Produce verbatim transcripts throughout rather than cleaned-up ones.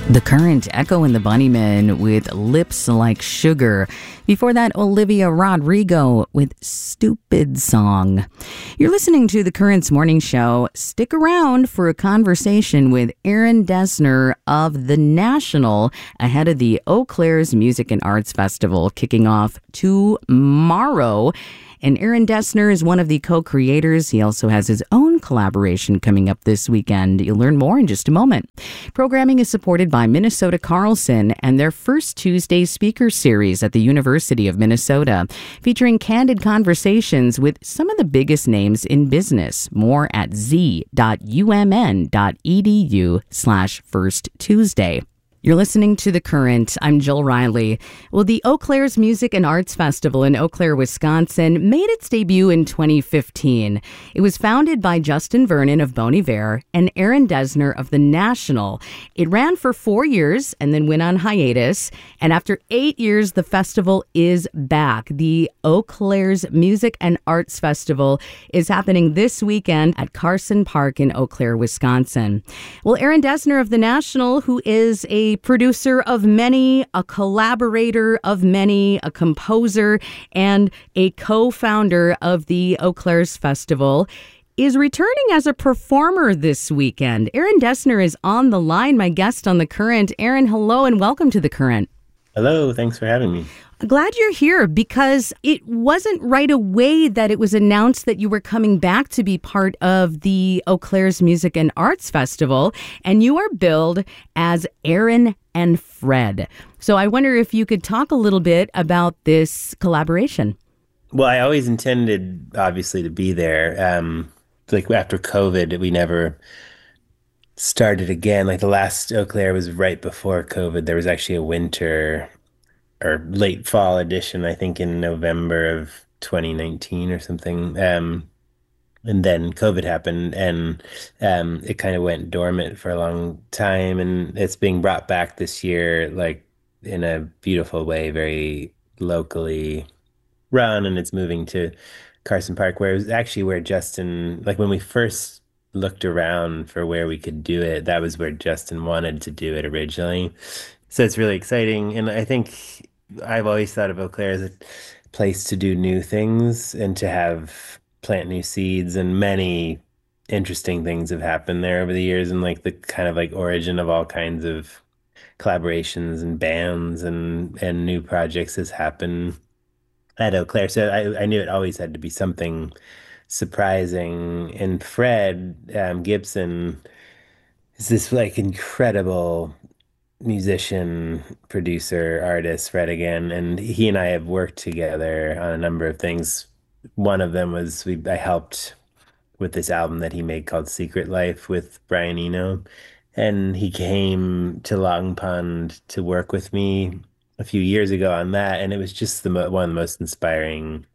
The Current, Echo and the Bunnymen with Lips Like Sugar. Before that, Olivia Rodrigo with Stupid Song. You're listening to The Current's morning show. Stick around for a conversation with Aaron Dessner of The National ahead of the Eau Claire's Music and Arts Festival kicking off tomorrow. And Aaron Dessner is one of the co-creators. He also has his own collaboration coming up this weekend. You'll learn more in just a moment. Programming is supported by Minnesota Carlson and their first Tuesday speaker series at the University of Minnesota, featuring candid conversations with some of the biggest names in business. More at z.umn.edu slash first Tuesday. You're listening to The Current. I'm Jill Riley. Well, the Eau Claire's Music and Arts Festival in Eau Claire, Wisconsin, made its debut in twenty fifteen. It was founded by Justin Vernon of Bon Iver and Aaron Dessner of The National. It ran for four years and then went on hiatus. And after eight years, the festival is back. The Eau Claire's Music and Arts Festival is happening this weekend at Carson Park in Eau Claire, Wisconsin. Well, Aaron Dessner of The National, who is a producer of many, a collaborator of many, a composer, and a co-founder of the Eau Claire's Festival, is returning as a performer this weekend. Aaron Dessner is on the line, my guest on The Current. Aaron, hello and welcome to The Current. Hello, thanks for having me. Glad you're here because it wasn't right away that it was announced that you were coming back to be part of the Eau Claire's Music and Arts Festival, and you are billed as Aaron and Fred. So I wonder if you could talk a little bit about this collaboration. Well, I always intended, obviously, to be there. Um, like after COVID, we never started again. Like the last Eau Claire was right before COVID. There was actually a winter or late fall edition, I think in November of twenty nineteen or something. Um, and then COVID happened and um, it kind of went dormant for a long time. And it's being brought back this year, like in a beautiful way, very locally run. And it's moving to Carson Park, where it was actually where Justin, like when we first looked around for where we could do it, that was where Justin wanted to do it originally. So it's really exciting. And I think I've always thought of Eau Claire as a place to do new things and to have plant new seeds. And many interesting things have happened there over the years. And like the kind of like origin of all kinds of collaborations and bands and, and new projects has happened at Eau Claire. So I, I knew it always had to be something surprising. And Fred um, Gibson is this like incredible musician, producer, artist, Fred again, and he and I have worked together on a number of things. One of them was we I helped with this album that he made called Secret Life with Brian Eno, and he came to Long Pond to work with me a few years ago on that, and it was just the mo- one of the most inspiring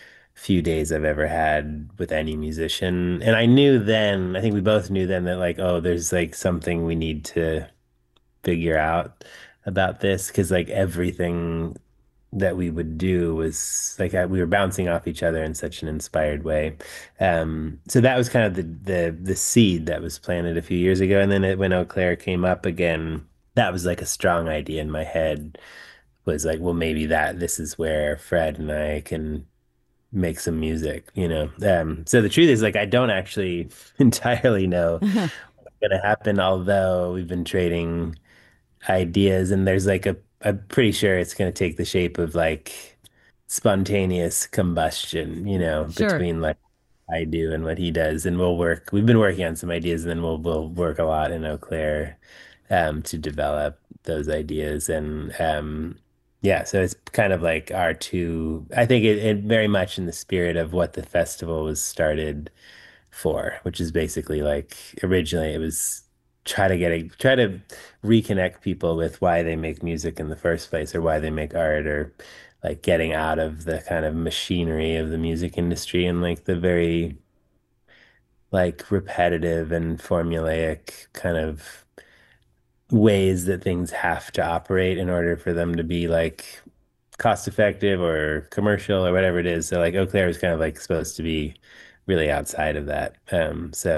few days I've ever had with any musician. And I knew then, I think we both knew then that like, oh, there's like something we need to figure out about this, because like everything that we would do was like I, we were bouncing off each other in such an inspired way. Um, so that was kind of the the the seed that was planted a few years ago, and then it, when Eau Claire came up again, that was like a strong idea in my head. Was like, well, maybe that this is where Fred and I can make some music, you know. Um, so the truth is, like, I don't actually entirely know what's gonna happen, although we've been trading ideas, and there's like a I'm pretty sure it's going to take the shape of like spontaneous combustion, you know, Sure. between like I do and what he does. And we'll work, we've been working on some ideas, and then we'll we'll work a lot in Eau Claire um to develop those ideas. And um yeah, so it's kind of like our two, I think it, it very much in the spirit of what the festival was started for, which is basically like originally it was try to get a try to reconnect people with why they make music in the first place, or why they make art, or like getting out of the kind of machinery of the music industry and like the very like repetitive and formulaic kind of ways that things have to operate in order for them to be like cost effective or commercial or whatever it is. So like Eau Claire is kind of like supposed to be really outside of that. Um, so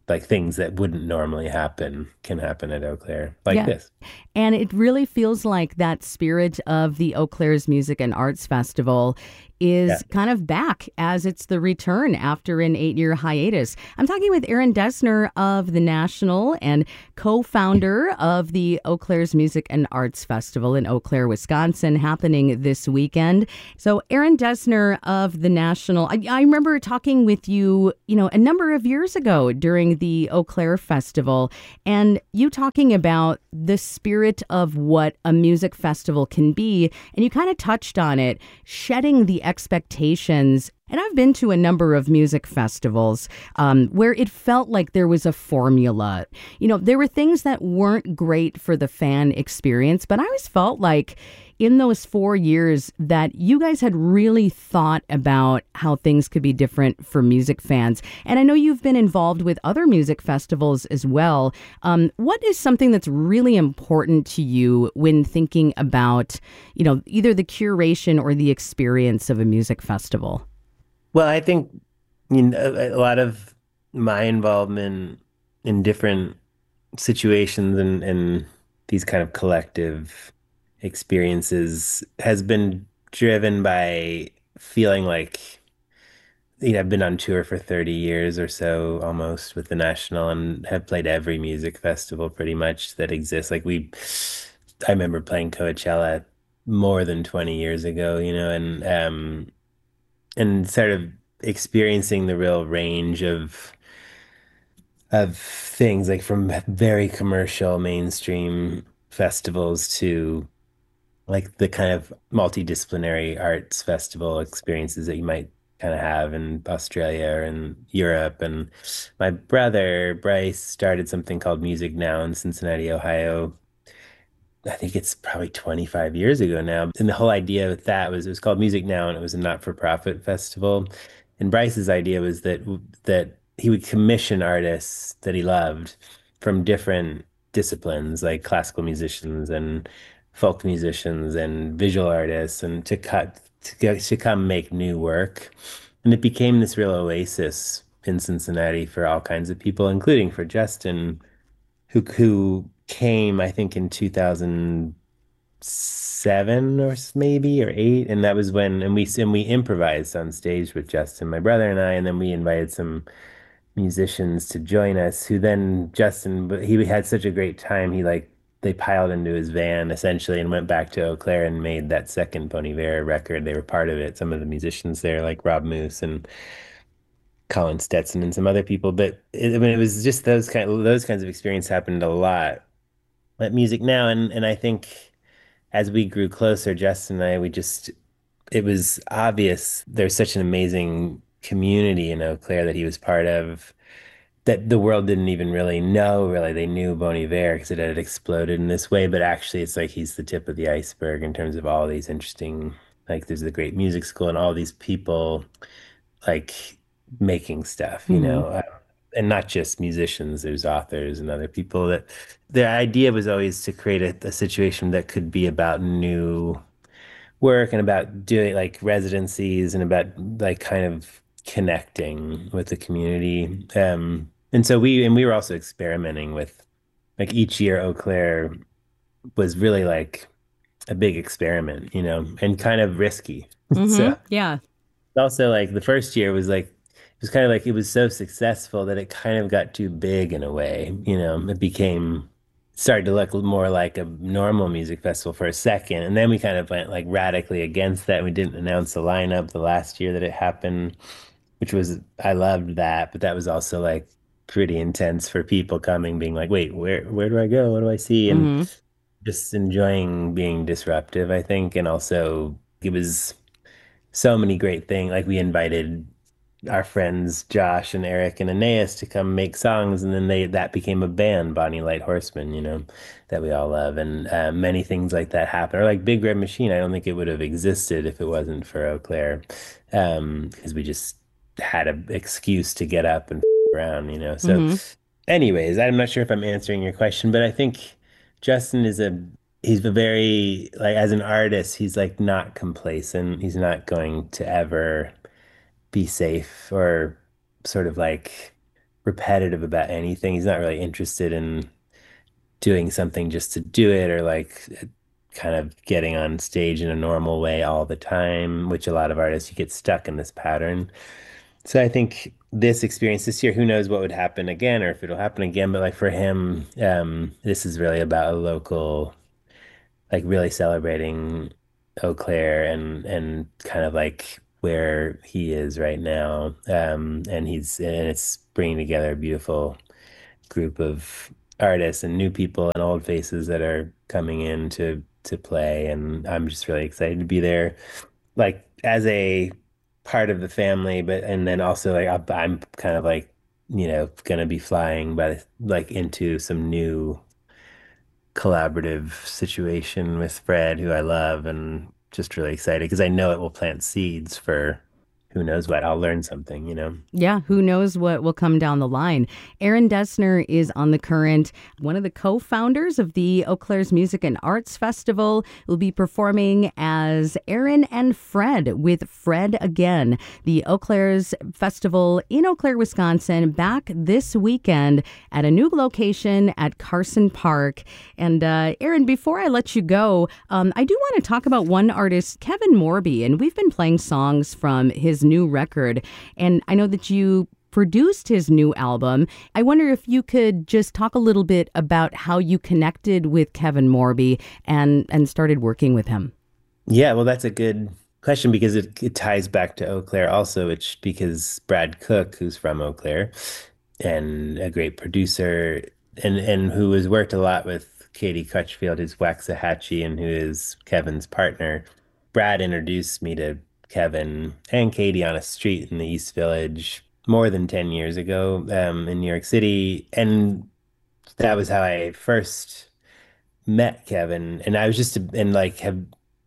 like things that wouldn't normally happen can happen at Eau Claire, like Yeah. this. And it really feels like that spirit of the Eau Claire's Music and Arts Festival Yeah. is kind of back as it's the return after an eight year hiatus. I'm talking with Aaron Dessner of the National and co founder of the Eau Claire's Music and Arts Festival in Eau Claire, Wisconsin, happening this weekend. So, Aaron Dessner of the National, I, I remember talking with you, you know, a number of years ago during the Eau Claire Festival, and you talking about the spirit of what a music festival can be. And you kind of touched on it, shedding the expectations. And I've been to a number of music festivals um, where it felt like there was a formula. You know, there were things that weren't great for the fan experience, but I always felt like in those four years that you guys had really thought about how things could be different for music fans. And I know you've been involved with other music festivals as well. Um, what is something that's really important to you when thinking about, you know, either the curation or the experience of a music festival? Well, I think you know, a a lot of my involvement in different situations and, and these kind of collective experiences has been driven by feeling like, you know, I've been on tour for thirty years or so almost with the National and have played every music festival pretty much that exists. Like we, I remember playing Coachella more than twenty years ago, you know, and, um, and sort of experiencing the real range of of things like from very commercial mainstream festivals to like the kind of multidisciplinary arts festival experiences that you might kind of have in Australia or in Europe. And my brother Bryce started something called Music Now in Cincinnati, Ohio. I think it's probably twenty-five years ago now. And the whole idea with that was it was called Music Now and it was a not-for-profit festival. And Bryce's idea was that that he would commission artists that he loved from different disciplines like classical musicians and folk musicians and visual artists and to cut to, go, to come make new work. And it became this real oasis in Cincinnati for all kinds of people, including for Justin who who came, I think, in two thousand seven or s- maybe or eight, and that was when and we and we improvised on stage with Justin, my brother and I, and then we invited some musicians to join us. Who then Justin, but he had such a great time. He like they piled into his van essentially and went back to Eau Claire and made that second Bon Iver record. They were part of it. Some of the musicians there, like Rob Moose and Colin Stetson and some other people, but it, I mean, it was just those kind those kinds of experience happened a lot at Music Now, and and I think as we grew closer, Justin and I, we just it was obvious there's such an amazing community in Eau Claire that he was part of that the world didn't even really know. Really, they knew Bon Iver because it had exploded in this way, but actually, it's like he's the tip of the iceberg in terms of all these interesting. Like, there's the great music school and all these people like making stuff, you Hmm. know, uh, and not just musicians, there's authors and other people that the idea was always to create a, a situation that could be about new work and about doing like residencies and about like kind of connecting with the community. Um, and so we and we were also experimenting with like each year Eau Claire was really like a big experiment, you know, and kind of risky. Hmm. So Yeah. also like the first year was like it was kind of like it was so successful that it kind of got too big in a way, you know. It became started to look more like a normal music festival for a second, and then we kind of went like radically against that. We didn't announce the lineup the last year that it happened, which was I loved that, but that was also like pretty intense for people coming, being like, "Wait, where where do I go? What do I see?" And Hmm. just enjoying being disruptive, I think, and also it was so many great things. Like we invited our friends Josh and Eric and Aeneas to come make songs, and then they that became a band, Bonnie Light Horseman, you know, that we all love, and uh, many things like that happen. Or like Big Red Machine, I don't think it would have existed if it wasn't for Eau Claire, um, because we just had an excuse to get up and around, you know. So, Hmm. anyways, I'm not sure if I'm answering your question, but I think Justin is a he's a very like as an artist, he's like not complacent. He's not going to ever be safe or sort of like repetitive about anything. He's not really interested in doing something just to do it or like kind of getting on stage in a normal way all the time, which a lot of artists, you get stuck in this pattern. So I think this experience this year, who knows what would happen again or if it'll happen again, but like for him, um, this is really about a local, like really celebrating Eau Claire and and kind of like where he is right now. Um, and he's and it's bringing together a beautiful group of artists and new people and old faces that are coming in to to play. And I'm just really excited to be there, like as a part of the family, but and then also like I'm I'm kind of like, you know, gonna be flying by like into some new collaborative situation with Fred, who I love, and just really excited because I know it will plant seeds for who knows what. I'll learn something, you know. Yeah, who knows what will come down the line. Aaron Dessner is on The Current, one of the co-founders of the Eau Claire's Music and Arts Festival. Will be performing as Aaron and Fred with Fred Again. The Eau Claire's Festival in Eau Claire, Wisconsin, back this weekend at a new location at Carson Park. And uh, Aaron, before I let you go, um, I do want to talk about one artist, Kevin Morby, and we've been playing songs from his new record. And I know that you produced his new album. I wonder if you could just talk a little bit about how you connected with Kevin Morby and and started working with him. Yeah, well, that's a good question because it, it ties back to Eau Claire also, which because Brad Cook, who's from Eau Claire and a great producer and and who has worked a lot with Katie Crutchfield, who's Waxahachie and who is Kevin's partner. Brad introduced me to Kevin and Katie on a street in the East Village more than ten years ago, um, in New York City. And that was how I first met Kevin. And I was just, and like, have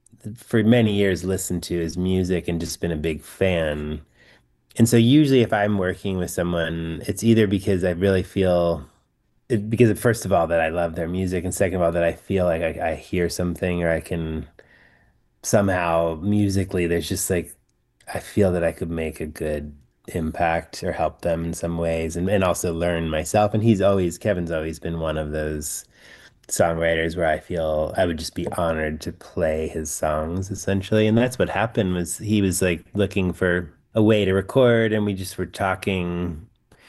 for many years listened to his music and just been a big fan. And so usually if I'm working with someone, it's either because I really feel, it, because first of all, that I love their music, and second of all, that I feel like I, I hear something or I can somehow musically, there's just like, I feel that I could make a good impact or help them in some ways and, and also learn myself. And he's always, Kevin's always been one of those songwriters where I feel I would just be honored to play his songs essentially. And that's what happened was he was like looking for a way to record and we just were talking.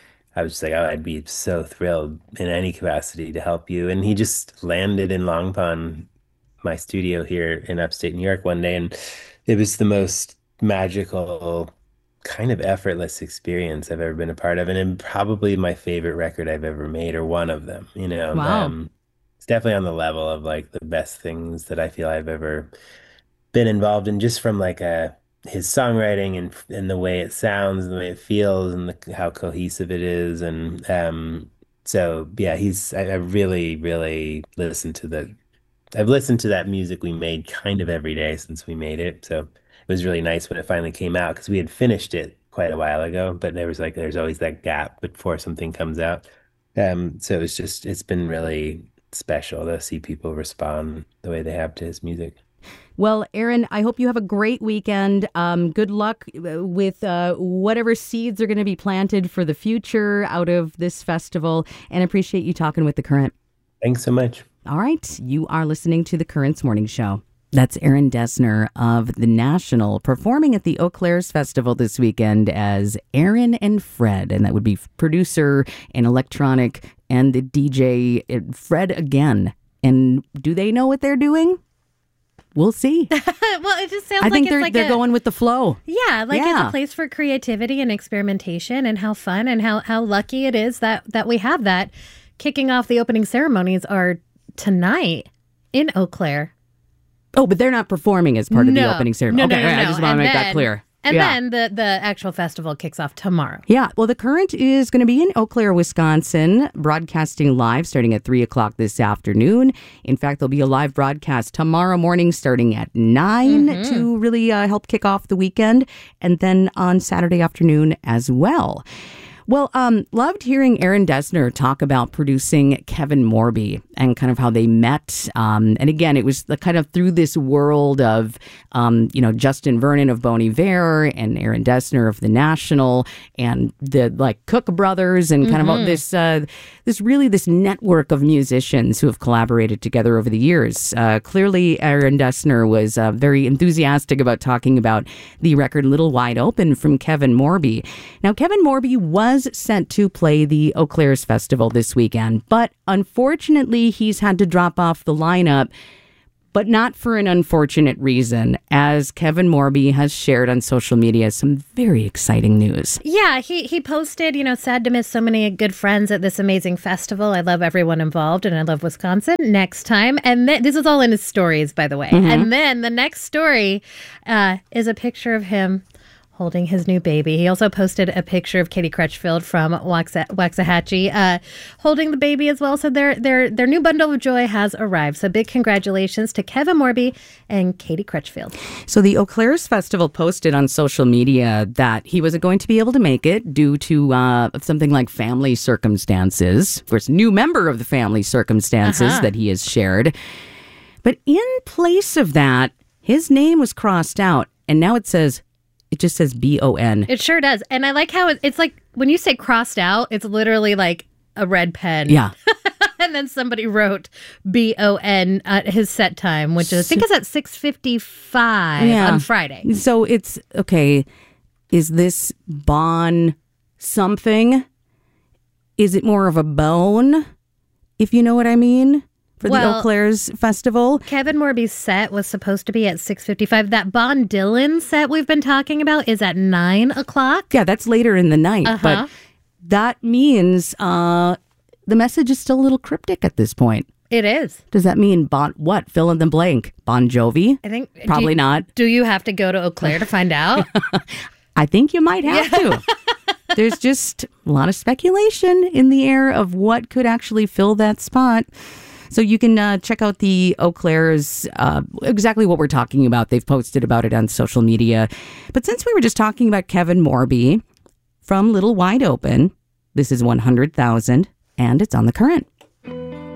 I was just like, oh, I'd be so thrilled in any capacity to help you. And he just landed in Long Pond, my studio here in upstate New York one day, and it was the most magical, kind of effortless experience I've ever been a part of, and it, probably my favorite record I've ever made, or one of them. You know, Wow. um, it's definitely on the level of like the best things that I feel I've ever been involved in, just from like a his songwriting and and the way it sounds and the way it feels and the, how cohesive it is, and um, so yeah, he's I, I really really listened to the I've listened to that music we made kind of every day since we made it. So it was really nice when it finally came out because we had finished it quite a while ago, but there was like there's always that gap before something comes out. Um, so it's just it's been really special to see people respond the way they have to his music. Well, Aaron, I hope you have a great weekend. Um, good luck with uh, whatever seeds are going to be planted for the future out of this festival, and appreciate you talking with The Current. Thanks so much. All right. You are listening to The Current's Morning Show. That's Aaron Dessner of The National performing at the Eau Claire's Festival this weekend as Aaron and Fred. And that would be producer and electronic and the D J Fred Again. And do they know what they're doing? We'll see. Well, it just sounds I like think it's they're like they're a, going with the flow. Yeah, like Yeah. it's a place for creativity and experimentation, and how fun and how, how lucky it is that, that we have that. Kicking off the opening ceremonies are tonight in Eau Claire. Oh, but they're not performing as part of No. the opening ceremony. No, no, okay, no, all right, I no. just want to And make that then- clear. And Yeah. then the, the actual festival kicks off tomorrow. Yeah, well, The Current is going to be in Eau Claire, Wisconsin, broadcasting live starting at three o'clock this afternoon. In fact, there'll be a live broadcast tomorrow morning starting at nine Mm-hmm. to really uh, help kick off the weekend, and then on Saturday afternoon as well. Well, um, loved hearing Aaron Dessner talk about producing Kevin Morby. and kind of how they met. Um, and again, it was the kind of through this world of, um, you know, Justin Vernon of Bon Iver and Aaron Dessner of The National and the like Cook brothers and kind mm-hmm. of all this, uh, this really this network of musicians who have collaborated together over the years. Uh, clearly, Aaron Dessner was uh, very enthusiastic about talking about the record Little Wide Open from Kevin Morby. Now, Kevin Morby was set to play the Eau Claire's Festival this weekend, but unfortunately, he's had to drop off the lineup, but not for an unfortunate reason, as Kevin Morby has shared on social media some very exciting news. Yeah, he, he posted, you know, sad to miss so many good friends at this amazing festival. I love everyone involved, and I love Wisconsin. Next time. And th- this is all in his stories, by the way. Mm-hmm. And then the next story uh, is a picture of him holding his new baby. He also posted a picture of Katie Crutchfield from Waxa- Waxahachie uh, holding the baby as well. So their their their new bundle of joy has arrived. So big congratulations to Kevin Morby and Katie Crutchfield. So the Eau Claire's Festival posted on social media that he wasn't going to be able to make it due to uh, something like family circumstances. Of course, new member of the family circumstances uh-huh. that he has shared. But in place of that, his name was crossed out, and now it says It just says B O N. It sure does. And I like how it, it's like when you say crossed out, it's literally like a red pen. Yeah. And then somebody wrote B O N at his set time, which is, I think it's at six fifty-five yeah. on Friday. So it's, okay, is this Bon something? Is it more of a bone, if you know what I mean? For the well, Eau Claire's Festival. Kevin Morby's set was supposed to be at six fifty-five. That Bon Dylan set we've been talking about is at nine o'clock. Yeah, that's later in the night. Uh-huh. But that means uh, the message is still a little cryptic at this point. It is. Does that mean Bon, what? Fill in the blank. Bon Jovi? I think. Probably do you, not. Do you have to go to Eau Claire to find out? I think you might have yeah. to. There's just a lot of speculation in the air of what could actually fill that spot. So you can uh, check out the Eau Claire's, uh, exactly what we're talking about. They've posted about it on social media. But since we were just talking about Kevin Morby from Little Wide Open, this is one hundred thousand, and it's on The Current.